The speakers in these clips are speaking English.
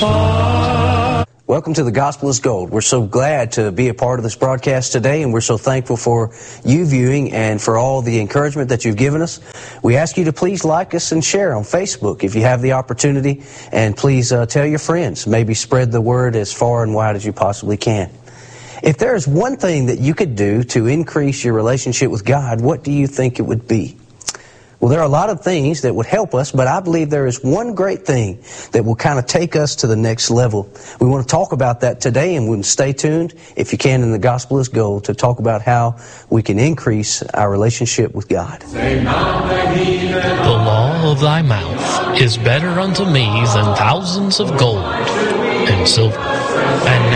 far. Welcome to The Gospel is Gold. We're so glad to be a part of this broadcast today, and we're so thankful for you viewing and for all the encouragement that you've given us. We ask you to please like us and share on Facebook if you have the opportunity, and please tell your friends. Maybe spread the word as far and wide as you possibly can. If there is one thing that you could do to increase your relationship with God, what do you think it would be? Well, there are a lot of things that would help us, but I believe there is one great thing that will kind of take us to the next level. We want to talk about that today, and we'll stay tuned, if you can, in The Gospel is Gold, to talk about how we can increase our relationship with God. The law of thy mouth is better unto me than thousands of gold and silver. And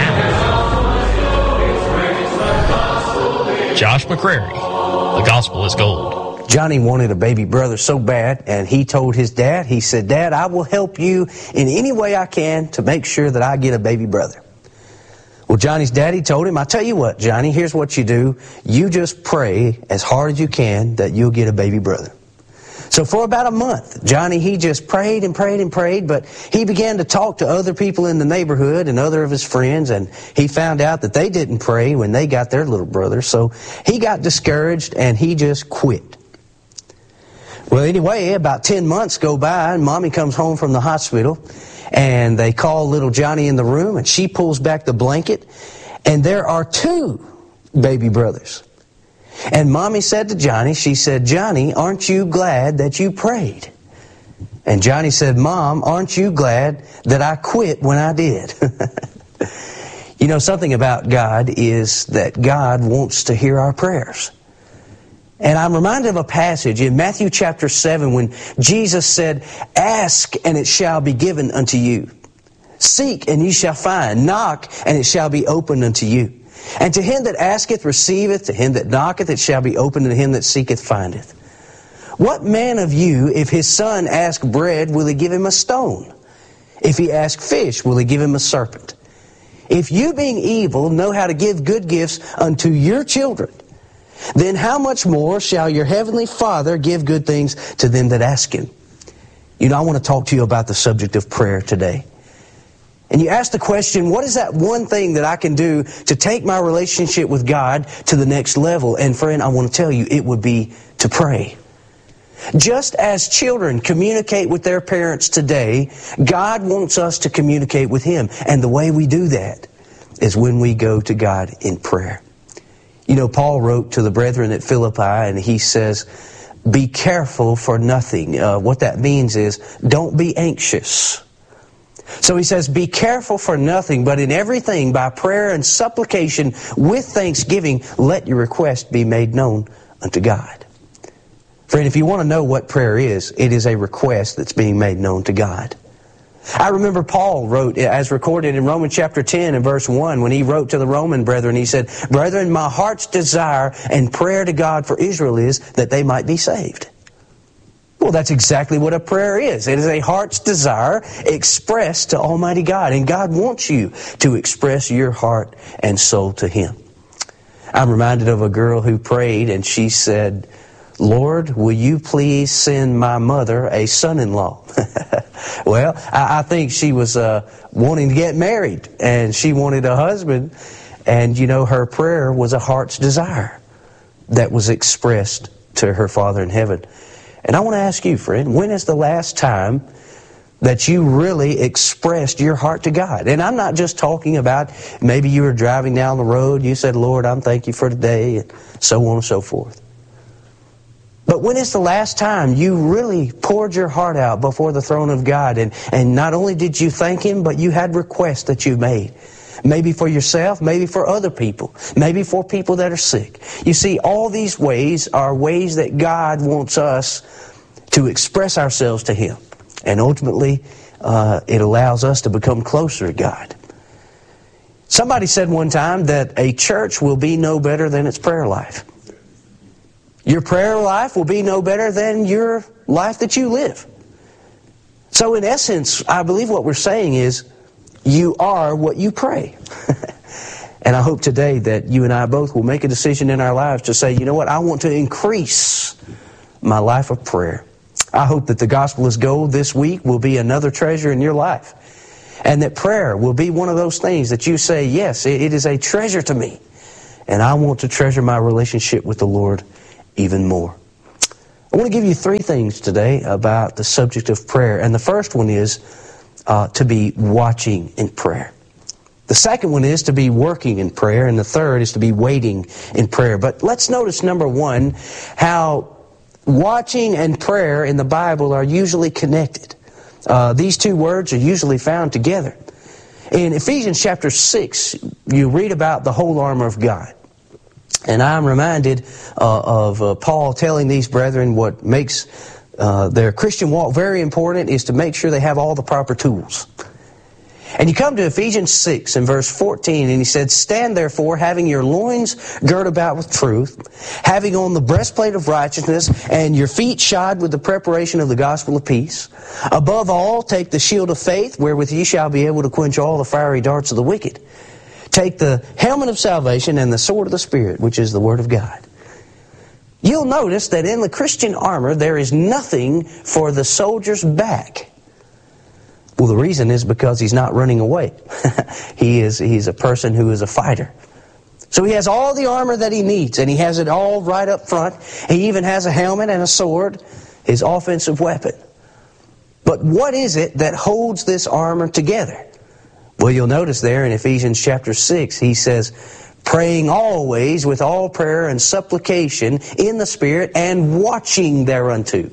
now, Josh McCrary, The Gospel is Gold. Johnny wanted a baby brother so bad, and he told his dad, he said, "Dad, I will help you in any way I can to make sure that I get a baby brother." Well, Johnny's daddy told him, "I tell you what, Johnny, here's what you do. You just pray as hard as you can that you'll get a baby brother." So for about a month, Johnny, he just prayed and prayed and prayed, but he began to talk to other people in the neighborhood and other of his friends, and he found out that they didn't pray when they got their little brother. So he got discouraged, and he just quit. Well, anyway, about 10 months go by, and Mommy comes home from the hospital, and they call little Johnny in the room, and she pulls back the blanket, and there are 2 baby brothers. And Mommy said to Johnny, she said, "Johnny, aren't you glad that you prayed?" And Johnny said, "Mom, aren't you glad that I quit when I did?" You know, something about God is that God wants to hear our prayers. And I'm reminded of a passage in Matthew chapter 7 when Jesus said, "Ask and it shall be given unto you. Seek and ye shall find. Knock and it shall be opened unto you. And to him that asketh receiveth, to him that knocketh it shall be opened, and to him that seeketh findeth. What man of you, if his son ask bread, will he give him a stone? If he ask fish, will he give him a serpent? If you being evil know how to give good gifts unto your children, then how much more shall your heavenly Father give good things to them that ask Him?" You know, I want to talk to you about the subject of prayer today. And you ask the question, what is that one thing that I can do to take my relationship with God to the next level? And friend, I want to tell you, it would be to pray. Just as children communicate with their parents today, God wants us to communicate with Him. And the way we do that is when we go to God in prayer. You know, Paul wrote to the brethren at Philippi, and he says, "Be careful for nothing." What that means is, don't be anxious. So he says, "Be careful for nothing, but in everything by prayer and supplication with thanksgiving, let your request be made known unto God." Friend, if you want to know what prayer is, it is a request that's being made known to God. I remember Paul wrote, as recorded in Romans chapter 10 and verse 1, when he wrote to the Roman brethren, he said, "Brethren, my heart's desire and prayer to God for Israel is that they might be saved." Well, that's exactly what a prayer is. It is a heart's desire expressed to Almighty God. And God wants you to express your heart and soul to Him. I'm reminded of a girl who prayed, and she said, "Lord, will you please send my mother a son-in-law?" Well, I think she was wanting to get married, and she wanted a husband. And, you know, her prayer was a heart's desire that was expressed to her Father in heaven. And I want to ask you, friend, when is the last time that you really expressed your heart to God? And I'm not just talking about maybe you were driving down the road, you said, "Lord, I'm thank you for today," and so on and so forth. But when is the last time you really poured your heart out before the throne of God, and not only did you thank Him, but you had requests that you made? Maybe for yourself, maybe for other people, maybe for people that are sick. You see, all these ways are ways that God wants us to express ourselves to Him. And ultimately, it allows us to become closer to God. Somebody said one time that a church will be no better than its prayer life. Your prayer life will be no better than your life that you live. So in essence, I believe what we're saying is, you are what you pray. And I hope today that you and I both will make a decision in our lives to say, you know what, I want to increase my life of prayer. I hope that The Gospel is Gold this week will be another treasure in your life. And that prayer will be one of those things that you say, yes, it is a treasure to me. And I want to treasure my relationship with the Lord even more. I want to give you 3 things today about the subject of prayer. And the first one is to be watching in prayer. The second one is to be working in prayer. And the third is to be waiting in prayer. But let's notice, number 1, how watching and prayer in the Bible are usually connected. These 2 words are usually found together. In Ephesians chapter 6, you read about the whole armor of God. And I'm reminded of Paul telling these brethren what makes their Christian walk very important is to make sure they have all the proper tools. And you come to Ephesians 6 and verse 14, and he said, "Stand therefore, having your loins girt about with truth, having on the breastplate of righteousness, and your feet shod with the preparation of the gospel of peace. Above all, take the shield of faith, wherewith ye shall be able to quench all the fiery darts of the wicked. Take the helmet of salvation and the sword of the Spirit, which is the Word of God." You'll notice that in the Christian armor, there is nothing for the soldier's back. Well, the reason is because he's not running away. He's a person who is a fighter. So he has all the armor that he needs, and he has it all right up front. He even has a helmet and a sword, his offensive weapon. But what is it that holds this armor together? Well, you'll notice there in Ephesians chapter 6, he says, "Praying always with all prayer and supplication in the Spirit, and watching thereunto."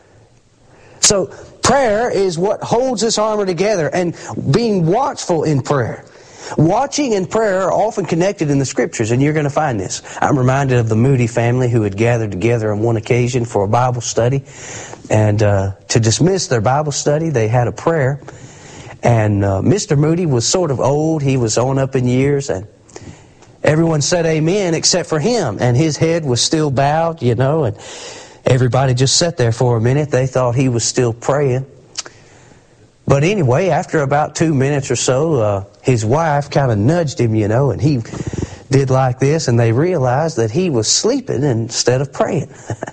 So prayer is what holds this armor together, and being watchful in prayer. Watching and prayer are often connected in the Scriptures, and you're going to find this. I'm reminded of the Moody family who had gathered together on one occasion for a Bible study. And to dismiss their Bible study, they had a prayer. And Mr. Moody was sort of old. He was on up in years, and everyone said amen except for him. And his head was still bowed, you know, and everybody just sat there for a minute. They thought he was still praying. But anyway, after about 2 minutes or so, his wife kind of nudged him, you know, and he did like this, and they realized that he was sleeping instead of praying.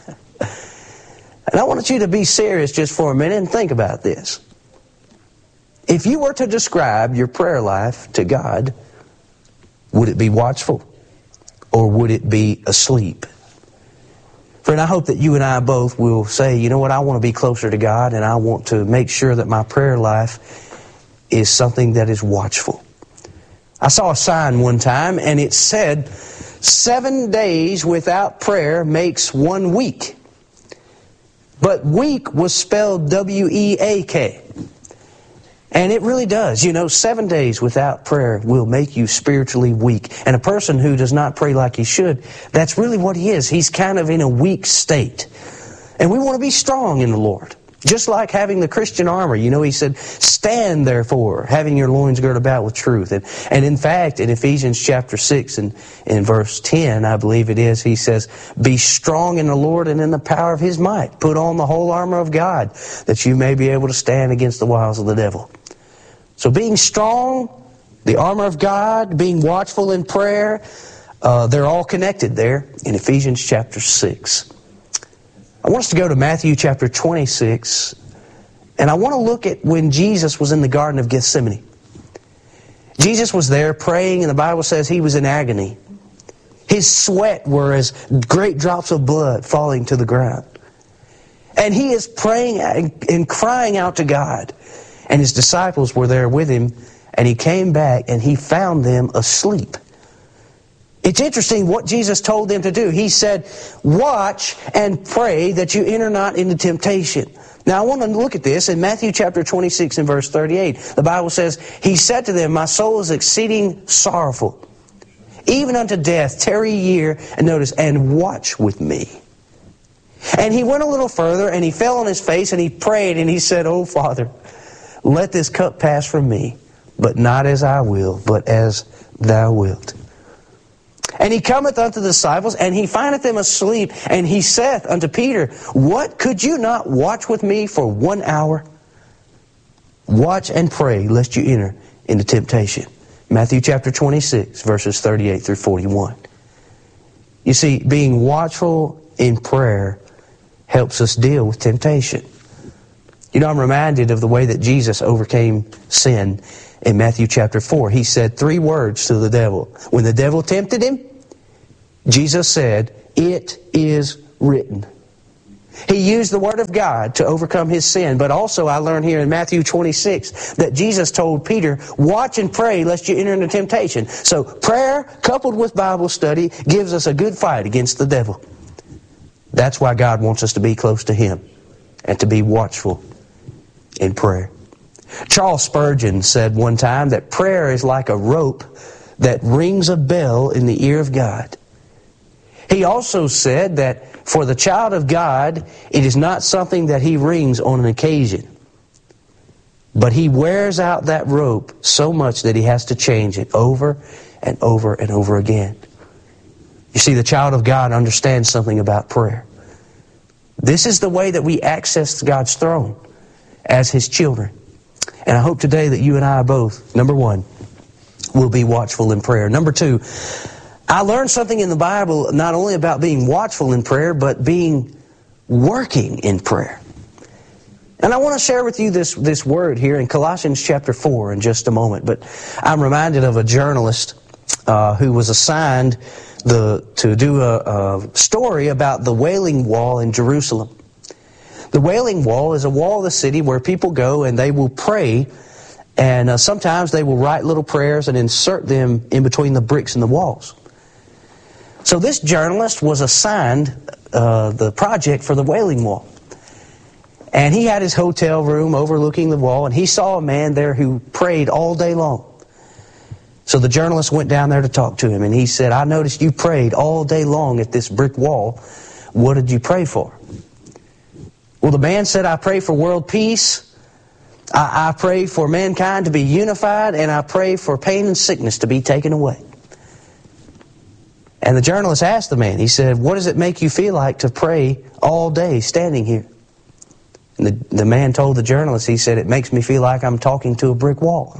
And I want you to be serious just for a minute and think about this. If you were to describe your prayer life to God, would it be watchful or would it be asleep? Friend, I hope that you and I both will say, you know what, I want to be closer to God, and I want to make sure that my prayer life is something that is watchful. I saw a sign one time, and it said, 7 days without prayer makes 1 week. But week was spelled W-E-A-K. And it really does. You know, 7 days without prayer will make you spiritually weak. And a person who does not pray like he should, that's really what he is. He's kind of in a weak state. And we want to be strong in the Lord. Just like having the Christian armor. You know, he said, "Stand therefore, having your loins girt about with truth." And in fact, in Ephesians chapter 6 and in verse 10, I believe it is, he says, "Be strong in the Lord and in the power of His might. Put on the whole armor of God, that you may be able to stand against the wiles of the devil." So being strong, the armor of God, being watchful in prayer, they're all connected there in Ephesians chapter 6. I want us to go to Matthew chapter 26, and I want to look at when Jesus was in the Garden of Gethsemane. Jesus was there praying, and the Bible says he was in agony. His sweat were as great drops of blood falling to the ground. And he is praying and crying out to God. And his disciples were there with him, and he came back and he found them asleep. It's interesting what Jesus told them to do. He said, "Watch and pray that you enter not into temptation." Now I want to look at this in Matthew chapter 26 and verse 38. The Bible says, "He said to them, My soul is exceeding sorrowful, even unto death. Tarry ye here," and notice, "and watch with me." And he went a little further, and he fell on his face, and he prayed, and he said, "O Father, let this cup pass from me, but not as I will, but as thou wilt." And he cometh unto the disciples, and he findeth them asleep, and he saith unto Peter, "What, could you not watch with me for 1 hour? Watch and pray, lest you enter into temptation." Matthew chapter 26, verses 38 through 41. You see, being watchful in prayer helps us deal with temptation. You know, I'm reminded of the way that Jesus overcame sin in Matthew chapter 4. He said 3 words to the devil. When the devil tempted him, Jesus said, "It is written." He used the Word of God to overcome his sin. But also I learned here in Matthew 26 that Jesus told Peter, "Watch and pray lest you enter into temptation." So prayer coupled with Bible study gives us a good fight against the devil. That's why God wants us to be close to Him and to be watchful in prayer. Charles Spurgeon said one time that prayer is like a rope that rings a bell in the ear of God. He also said that for the child of God, it is not something that he rings on an occasion, but he wears out that rope so much that he has to change it over and over and over again. You see, the child of God understands something about prayer. This is the way that we access God's throne as His children. And I hope today that you and I both, number one, will be watchful in prayer. Number two, I learned something in the Bible not only about being watchful in prayer, but being working in prayer. And I want to share with you this word here in Colossians chapter 4 in just a moment. But I'm reminded of a journalist who was assigned to do a story about the Wailing Wall in Jerusalem. The Wailing Wall is a wall of the city where people go and they will pray, and sometimes they will write little prayers and insert them in between the bricks in the walls. So this journalist was assigned the project for the Wailing Wall. And he had his hotel room overlooking the wall, and he saw a man there who prayed all day long. So the journalist went down there to talk to him, and he said, "I noticed you prayed all day long at this brick wall. What did you pray for?" Well, the man said, "I pray for world peace. I pray for mankind to be unified, and I pray for pain and sickness to be taken away." And the journalist asked the man, he said, "What does it make you feel like to pray all day standing here?" And the man told the journalist, he said, "It makes me feel like I'm talking to a brick wall."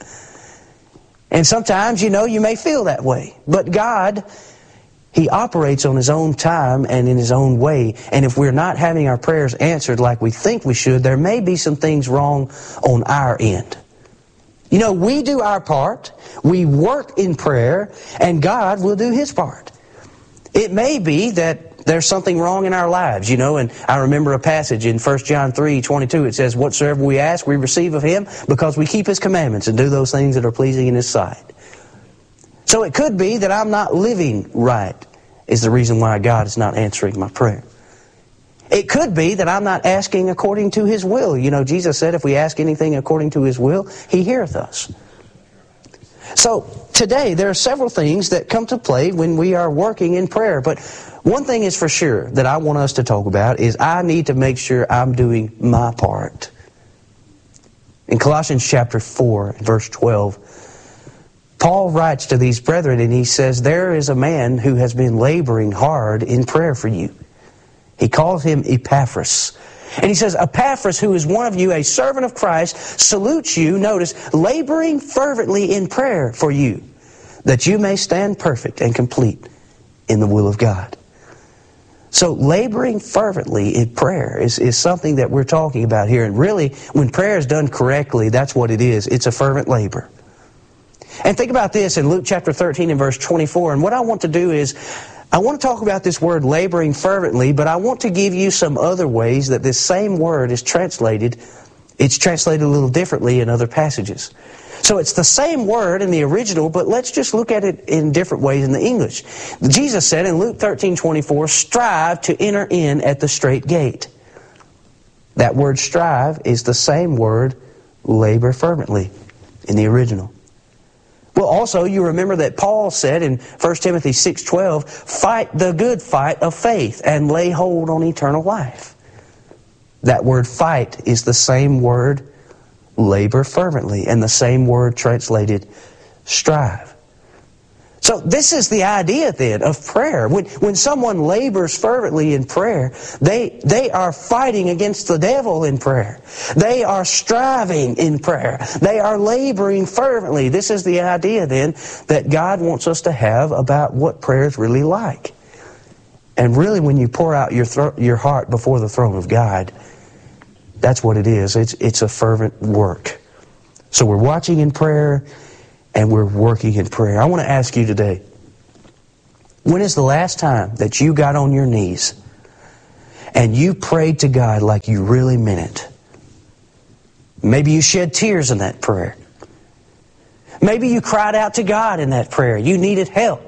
And sometimes, you know, you may feel that way. But God, He operates on His own time and in His own way. And if we're not having our prayers answered like we think we should, there may be some things wrong on our end. You know, we do our part, we work in prayer, and God will do His part. It may be that there's something wrong in our lives, you know, and I remember a passage in 1 John 3:22. It says, "Whatsoever we ask, we receive of Him, because we keep His commandments and do those things that are pleasing in His sight." So it could be that I'm not living right is the reason why God is not answering my prayer. It could be that I'm not asking according to His will. You know, Jesus said if we ask anything according to His will, He heareth us. So today there are several things that come to play when we are working in prayer. But one thing is for sure that I want us to talk about is I need to make sure I'm doing my part. In Colossians chapter 4, verse 12, Paul writes to these brethren and he says, "There is a man who has been laboring hard in prayer for you." He calls him Epaphras. And he says, "Epaphras, who is one of you, a servant of Christ, salutes you," notice, "laboring fervently in prayer for you, that you may stand perfect and complete in the will of God." So laboring fervently in prayer is something that we're talking about here. And really, when prayer is done correctly, that's what it is. It's a fervent labor. And think about this in Luke chapter 13 and verse 24. And what I want to do is, I want to talk about this word laboring fervently, but I want to give you some other ways that this same word is translated. It's translated a little differently in other passages. So it's the same word in the original, but let's just look at it in different ways in the English. Jesus said in Luke 13:24, "Strive to enter in at the strait gate." That word strive is the same word labor fervently in the original. Well, also, you remember that Paul said in 1 Timothy 6:12, "Fight the good fight of faith and lay hold on eternal life." That word fight is the same word labor fervently and the same word translated strive. So this is the idea then of prayer. When someone labors fervently in prayer, they are fighting against the devil in prayer. They are striving in prayer. They are laboring fervently. This is the idea then that God wants us to have about what prayer is really like. And really when you pour out your heart before the throne of God, That's what it is. It's a fervent work. So we're watching in prayer and we're working in prayer. I want to ask you today, when is the last time that you got on your knees and you prayed to God like you really meant it? Maybe you shed tears in that prayer. Maybe you cried out to God in that prayer. You needed help.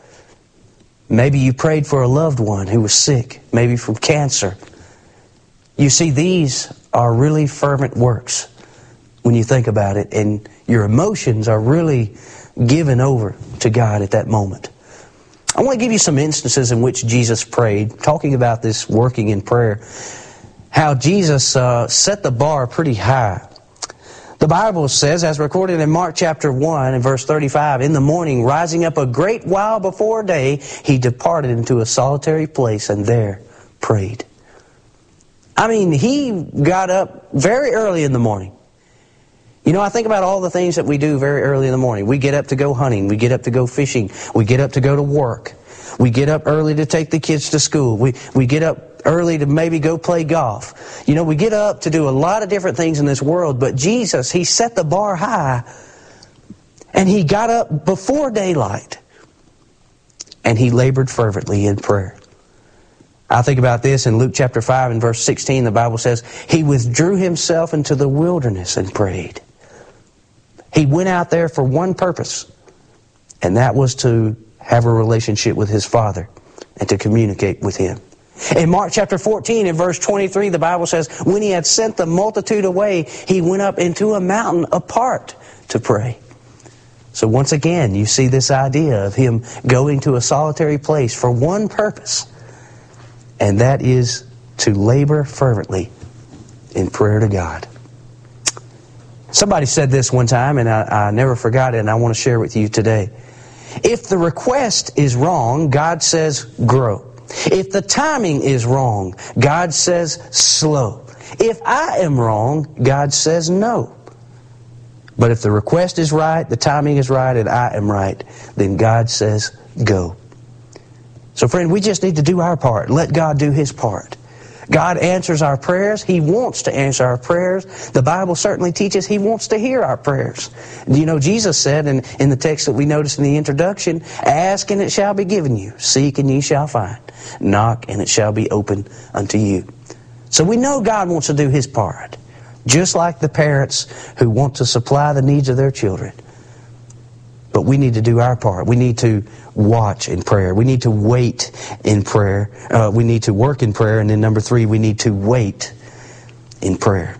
Maybe you prayed for a loved one who was sick, maybe from cancer. You see, these are really fervent works when you think about it, and your emotions are really given over to God at that moment. I want to give you some instances in which Jesus prayed, talking about this working in prayer, how Jesus set the bar pretty high. The Bible says, as recorded in Mark chapter 1 and verse 35, in the morning, rising up a great while before day, he departed into a solitary place and there prayed. I mean, he got up very early in the morning. You know, I think about all the things that we do very early in the morning. We get up to go hunting. We get up to go fishing. We get up to go to work. We get up early to take the kids to school. We get up early to maybe go play golf. You know, we get up to do a lot of different things in this world, but Jesus, he set the bar high, and he got up before daylight, and he labored fervently in prayer. I think about this in Luke chapter 5 and verse 16, the Bible says, he withdrew himself into the wilderness and prayed. He went out there for one purpose, and that was to have a relationship with his Father and to communicate with him. In Mark chapter 14 and verse 23, the Bible says, when he had sent the multitude away, he went up into a mountain apart to pray. So once again, you see this idea of him going to a solitary place for one purpose, and that is to labor fervently in prayer to God. Somebody said this one time, and I never forgot it, and I want to share with you today. If the request is wrong, God says grow. If the timing is wrong, God says slow. If I am wrong, God says no. But if the request is right, the timing is right, and I am right, then God says go. So friend, we just need to do our part. Let God do His part. God answers our prayers. He wants to answer our prayers. The Bible certainly teaches He wants to hear our prayers. You know, Jesus said in the text that we noticed in the introduction, ask and it shall be given you. Seek and ye shall find. Knock and it shall be opened unto you. So we know God wants to do His part. Just like the parents who want to supply the needs of their children. But we need to do our part. We need to watch in prayer. We need to wait in prayer. We need to work in prayer. And then number 3, we need to wait in prayer.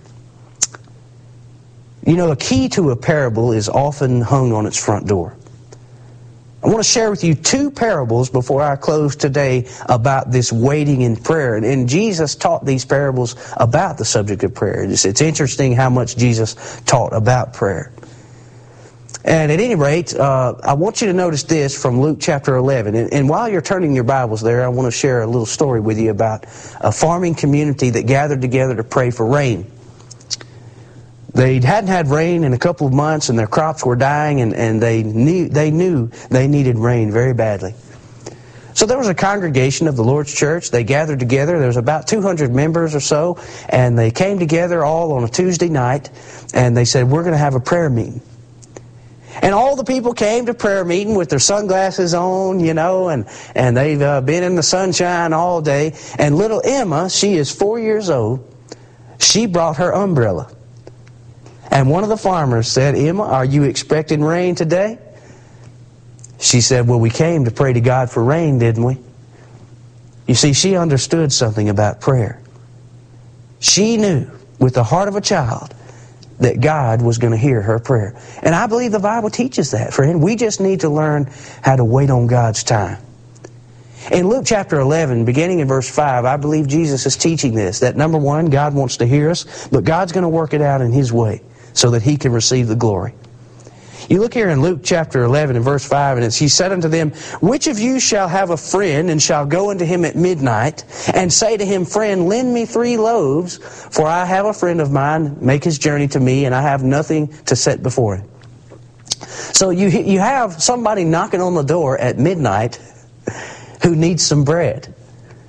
You know, a key to a parable is often hung on its front door. I want to share with you 2 parables before I close today about this waiting in prayer. And Jesus taught these parables about the subject of prayer. It's interesting how much Jesus taught about prayer. And at any rate, I want you to notice this from Luke chapter 11. And while you're turning your Bibles there, I want to share a little story with you about a farming community that gathered together to pray for rain. They hadn't had rain in a couple of months, and their crops were dying, and they knew they needed rain very badly. So there was a congregation of the Lord's church. They gathered together. There was about 200 members or so, and they came together all on a Tuesday night, and they said, we're going to have a prayer meeting. And all the people came to prayer meeting with their sunglasses on, you know, and they've been in the sunshine all day. And little Emma, she is 4 years old, she brought her umbrella. And one of the farmers said, Emma, are you expecting rain today? She said, well, we came to pray to God for rain, didn't we? You see, she understood something about prayer. She knew with the heart of a child that God was going to hear her prayer. And I believe the Bible teaches that, friend. We just need to learn how to wait on God's time. In Luke chapter 11, beginning in verse 5, I believe Jesus is teaching this, that number 1, God wants to hear us, but God's going to work it out in His way so that He can receive the glory. You look here in Luke chapter 11 and verse 5, and He said unto them, which of you shall have a friend, and shall go unto him at midnight, and say to him, friend, lend me 3 loaves, for I have a friend of mine make his journey to me, and I have nothing to set before him. So you have somebody knocking on the door at midnight who needs some bread.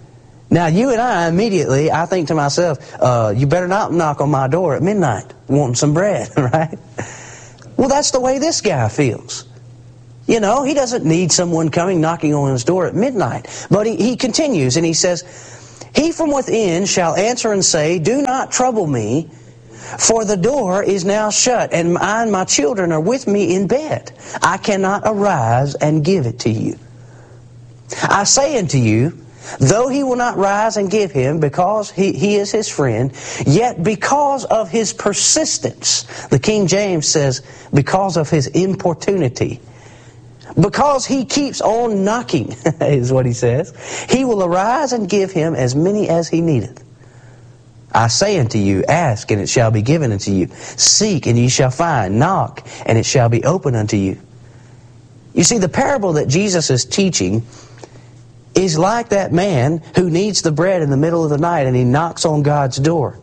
Now, you and I, immediately, I think to myself, you better not knock on my door at midnight wanting some bread, right? Well, that's the way this guy feels. You know, he doesn't need someone coming knocking on his door at midnight. But he continues and he says, "He from within shall answer and say, 'Do not trouble me, for the door is now shut, and I and my children are with me in bed. I cannot arise and give it to you. I say unto you, though he will not rise and give him, because he is his friend, yet because of his persistence,'" the King James says, because of his importunity, because he keeps on knocking, is what he says, "he will arise and give him as many as he needeth. I say unto you, ask, and it shall be given unto you. Seek, and ye shall find. Knock, and it shall be opened unto you." You see, the parable that Jesus is teaching is like that man who needs the bread in the middle of the night and he knocks on God's door.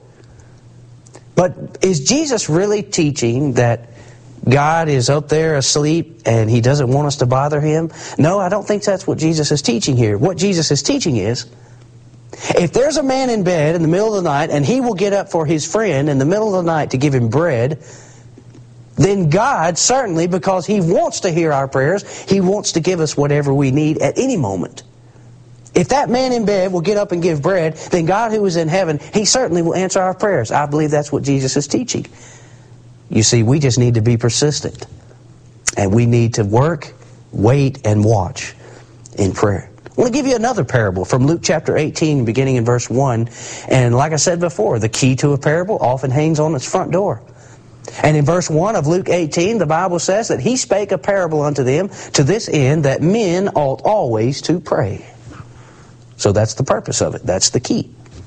But is Jesus really teaching that God is up there asleep and he doesn't want us to bother him? No, I don't think that's what Jesus is teaching here. What Jesus is teaching is, if there's a man in bed in the middle of the night and he will get up for his friend in the middle of the night to give him bread, then God, certainly, because he wants to hear our prayers, he wants to give us whatever we need at any moment. If that man in bed will get up and give bread, then God who is in heaven, he certainly will answer our prayers. I believe that's what Jesus is teaching. You see, we just need to be persistent. And we need to work, wait, and watch in prayer. I want to give you another parable from Luke chapter 18, beginning in verse 1. And like I said before, the key to a parable often hangs on its front door. And in verse 1 of Luke 18, the Bible says that he spake a parable unto them to this end, that men ought always to pray. So that's the purpose of it. That's the key.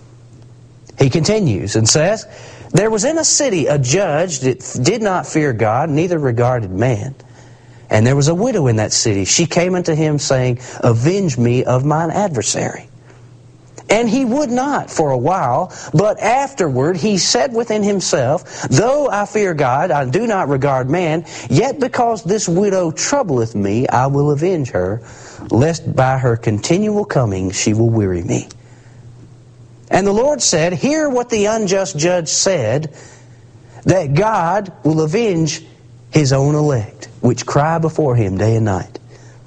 He continues and says, "There was in a city a judge that did not fear God, neither regarded man. And there was a widow in that city. She came unto him, saying, 'Avenge me of mine adversary.' And he would not for a while, but afterward he said within himself, 'Though I fear God, I do not regard man, yet because this widow troubleth me, I will avenge her, lest by her continual coming she will weary me.' And the Lord said, Hear what the unjust judge said, that God will avenge his own elect, which cry before him day and night."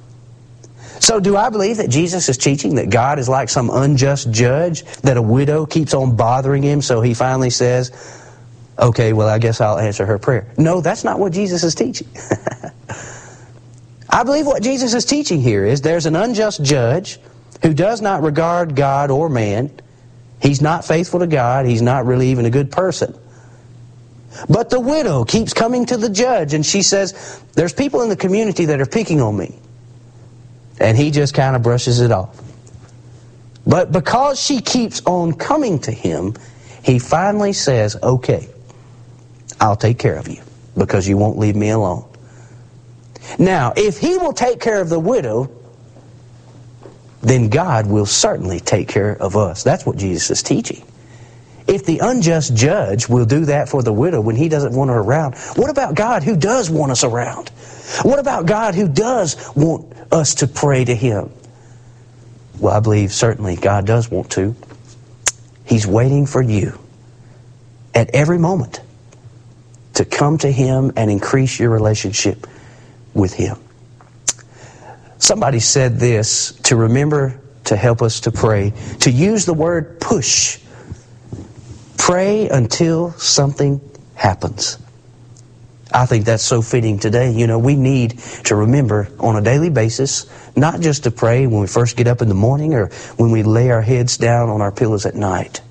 So do I believe that Jesus is teaching that God is like some unjust judge, that a widow keeps on bothering him, so he finally says, "Okay, well, I guess I'll answer her prayer"? No, that's not what Jesus is teaching. I believe what Jesus is teaching here is there's an unjust judge who does not regard God or man. He's not faithful to God. He's not really even a good person. But the widow keeps coming to the judge and she says, "There's people in the community that are picking on me." And he just kind of brushes it off. But because she keeps on coming to him, he finally says, "Okay, I'll take care of you because you won't leave me alone." Now, if he will take care of the widow, then God will certainly take care of us. That's what Jesus is teaching. If the unjust judge will do that for the widow when he doesn't want her around, what about God who does want us around? What about God who does want us to pray to him? Well, I believe certainly God does want to. He's waiting for you at every moment to come to him and increase your relationship with him. Somebody said this, to remember to help us to pray, to use the word push. Pray until something happens. I think that's so fitting today. You know, we need to remember on a daily basis, not just to pray when we first get up in the morning or when we lay our heads down on our pillows at night.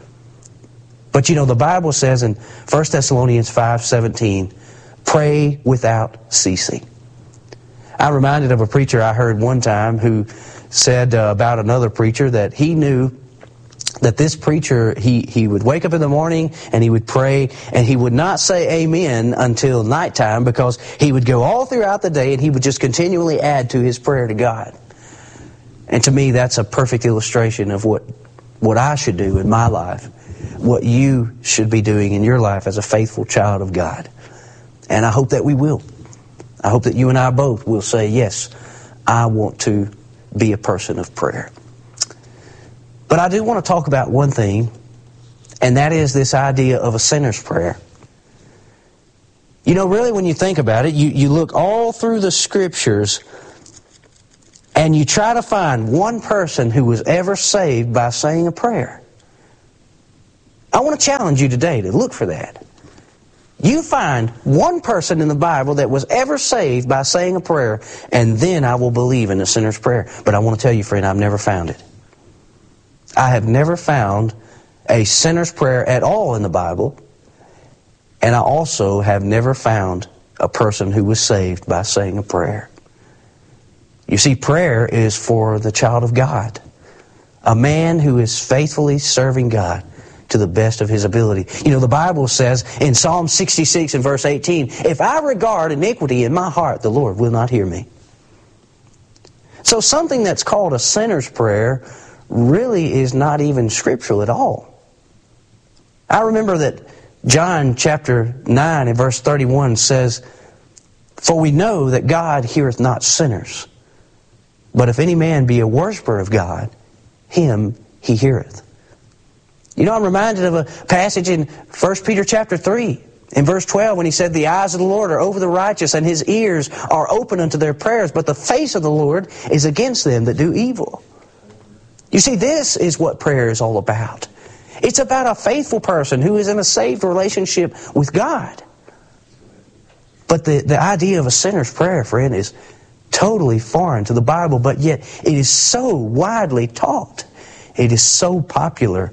But you know, the Bible says in 1 Thessalonians 5:17, pray without ceasing. I'm reminded of a preacher I heard one time who said about another preacher that he knew that this preacher, he would wake up in the morning and he would pray, and he would not say amen until nighttime, because he would go all throughout the day and he would just continually add to his prayer to God. And to me, that's a perfect illustration of what I should do in my life, what you should be doing in your life as a faithful child of God. And I hope that we will. I hope that you and I both will say, yes, I want to be a person of prayer. But I do want to talk about one thing, and that is this idea of a sinner's prayer. You know, really when you think about it, you look all through the Scriptures and you try to find one person who was ever saved by saying a prayer. I want to challenge you today to look for that. You find one person in the Bible that was ever saved by saying a prayer, and then I will believe in a sinner's prayer. But I want to tell you, friend, I've never found it. I have never found a sinner's prayer at all in the Bible, and I also have never found a person who was saved by saying a prayer. You see, prayer is for the child of God, a man who is faithfully serving God to the best of his ability. You know, the Bible says in Psalm 66 and verse 18, if I regard iniquity in my heart, the Lord will not hear me. So something that's called a sinner's prayer really is not even scriptural at all. I remember that John chapter 9 and verse 31 says, for we know that God heareth not sinners, but if any man be a worshipper of God, him he heareth. You know, I'm reminded of a passage in 1 Peter chapter 3, in verse 12, when he said, the eyes of the Lord are over the righteous, and his ears are open unto their prayers, but the face of the Lord is against them that do evil. You see, this is what prayer is all about. It's about a faithful person who is in a saved relationship with God. But the idea of a sinner's prayer, friend, is totally foreign to the Bible, but yet it is so widely taught. It is so popular.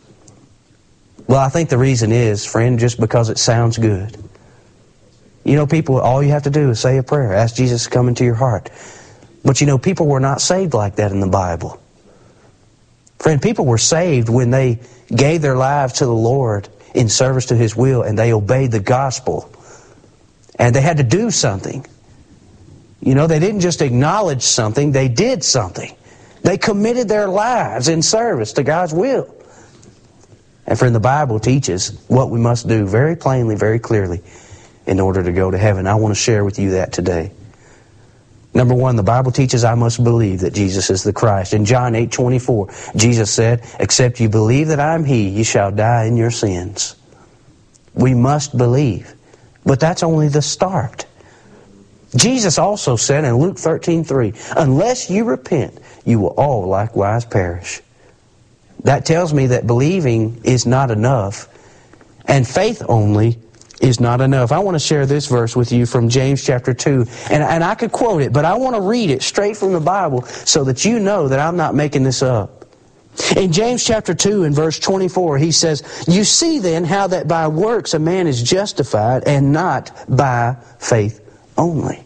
Well, I think the reason is, friend, just because it sounds good. You know, people, all you have to do is say a prayer. Ask Jesus to come into your heart. But you know, people were not saved like that in the Bible. Friend, people were saved when they gave their lives to the Lord in service to His will, and they obeyed the gospel. And they had to do something. You know, they didn't just acknowledge something, they did something. They committed their lives in service to God's will. And friend, the Bible teaches what we must do very plainly, very clearly in order to go to heaven. I want to share with you that today. Number one, the Bible teaches I must believe that Jesus is the Christ. In John 8:24, Jesus said, except you believe that I am He, you shall die in your sins. We must believe. But that's only the start. Jesus also said in Luke 13:3, unless you repent, you will all likewise perish. That tells me that believing is not enough, and faith only is not enough. I want to share this verse with you from James chapter 2, and I could quote it, but I want to read it straight from the Bible so that you know that I'm not making this up. In James chapter 2 and verse 24, he says, you see then how that by works a man is justified, and not by faith only.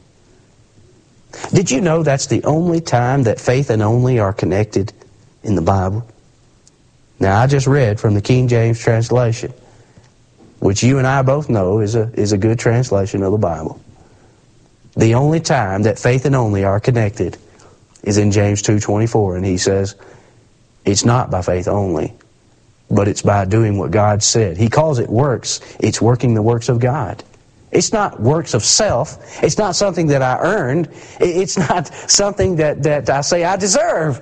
Did you know that's the only time that faith and only are connected in the Bible? Now, I just read from the King James translation, which you and I both know is a good translation of the Bible. The only time that faith and only are connected is in James 2:24, and he says, it's not by faith only, but it's by doing what God said. He calls it works. It's working the works of God. It's not works of self. It's not something that I earned. It's not something that I say I deserve.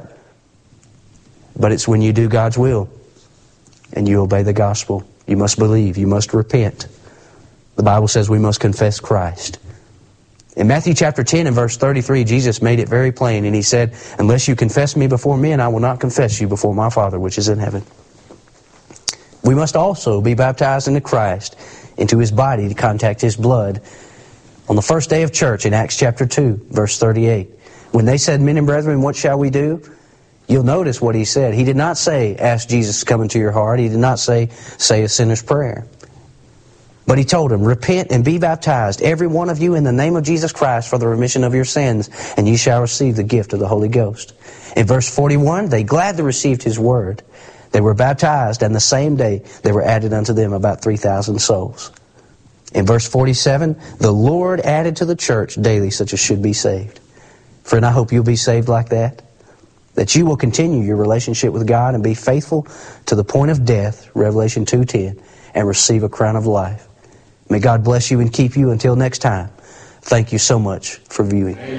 But it's when you do God's will and you obey the gospel. You must believe. You must repent. The Bible says we must confess Christ. In Matthew chapter 10 and verse 33, Jesus made it very plain, and He said, unless you confess me before men, I will not confess you before my Father which is in heaven. We must also be baptized into Christ, into His body, to contact His blood. On the first day of church in Acts chapter 2, verse 38, when they said, men and brethren, what shall we do? You'll notice what He said. He did not say, ask Jesus to come into your heart. He did not say a sinner's prayer. But He told them, repent and be baptized, every one of you, in the name of Jesus Christ for the remission of your sins, and you shall receive the gift of the Holy Ghost. In verse 41, they gladly received His word. They were baptized, and the same day there were added unto them about 3,000 souls. In verse 47, the Lord added to the church daily such as should be saved. Friend, I hope you'll be saved like that. That you will continue your relationship with God and be faithful to the point of death, Revelation 2:10, and receive a crown of life. May God bless you and keep you until next time. Thank you so much for viewing.